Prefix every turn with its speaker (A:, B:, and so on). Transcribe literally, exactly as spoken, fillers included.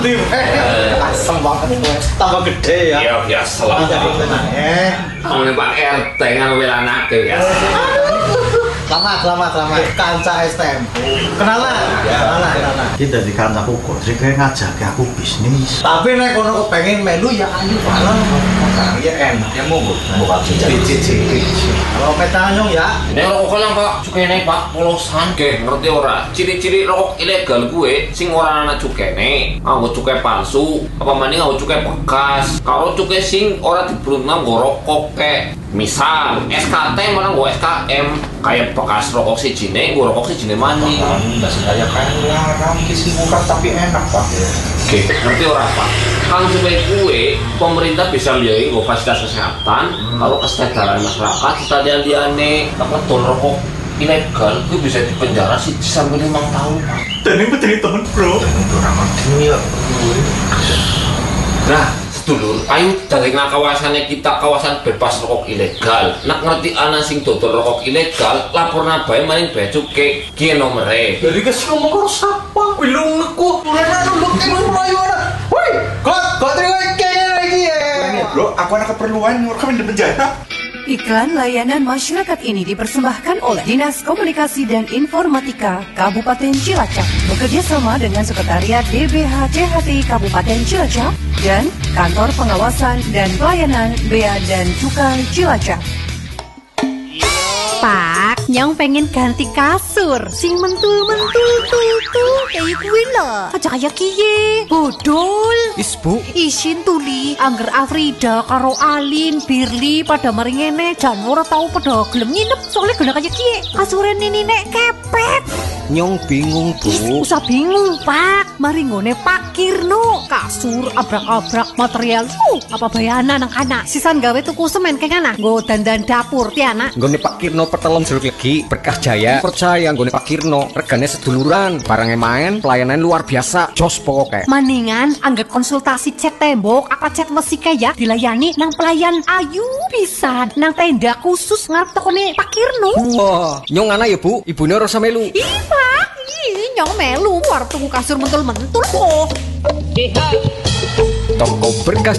A: Di asem banget kowe. Tambah gede ya.
B: Iya biasa lah.
A: Eh,
B: Ngomongin Pak R T kan wilanake biasa.
A: selamat, selamat, selamat. Kanca S T M. Kenalan. Kenalan, kenalan.
C: Kita di kancaku kok, sih kayak ngajak aku bisnis.
A: Tapi nek kono pengen melu ya ayo bareng. Ya enak.
C: Ya monggo, bukan
A: Cici-cici. Kalau peta nyong ya.
B: Ini rokok lang Pak, cukene Pak polosan. Oke, ngerti ora? Ciri-ciri rokok ilegal gue sing ora ana cukene. Nganggo cukai palsu, apa maning nganggo cukai bekas. Kalau cukai sing ora dibrunang nggo rokok kek. Misal S K T malah nggo S K M kayak bekas rokok sijine, nggo rokok sijine maning.
C: Enggak sengaja kayak larang kisi murah tapi enak Pak.
B: Oke, ngerti ora Pak? Kalau supaya kue, pemerintah bisa biayai nggo fasilitas kesehatan, kalau kesejahteraan masyarakat, kita liane apa ton rokok ilegal itu bisa dipenjara sih sampai lima tahun Pak.
C: Dan ini menjadi temen bro. Orang ngerti ya.
B: Nah, sedulur, ayo dari kawasannya kita kawasan bebas rokok ilegal. Nak ngerti ana sing dodol rokok ilegal, lapor nabae maning bea cukai ki nomere.
A: Jadi kes ngomong karo sapa? Wilung aku. Mulane lu kene mlayu ana. Woi, kok kok terima kene lagi ya.
C: Bro, aku ada keperluan kami di penjara.
D: Iklan layanan masyarakat ini dipersembahkan oleh Dinas Komunikasi dan Informatika Kabupaten Cilacap bekerja sama dengan Sekretariat D B H C H T I Kabupaten Cilacap dan Kantor Pengawasan dan Pelayanan Bea dan Cukai Cilacap.
E: Pak, nyong pengen ganti kasur sing mentul-mentul tuh kayak gue lah. Aja kayak kiye, bodol.
F: Is bu,
E: Isin tuli, angger Afrida karo Alin, Birli pada mari ngene, jan ora tau pada gelem nginep soalnya gena kayak kiye. Kasuren ini nek kepet.
F: nyong bingung
E: Is,
F: bu.
E: usah bingung, Pak. Mari ngone Pak Kirno, kasur abrak-abrak material. Uh, apa bayana nang kana? Sisan gawe tuku semen keng ana. Nggo dandan dapur ti ana.
F: Nggone Pak Kirno pertelon jeruk legi berkah jaya. Percaya nggone Pak Kirno regane seduluran, barangnya main, pelayanan luar biasa. Jos pokoknya.
E: Maningan angger konsultasi cat tembok apa cat besi ya dilayani nang pelayan ayu pisan nang tenda khusus ngarep tokone Pak Kirno.
F: Wah, nyong ana ya bu, ibune ora usah melu.
E: Ih Pak, ih nyong melu arep tuku kasur mentul-mentul kok.
F: Toko berkas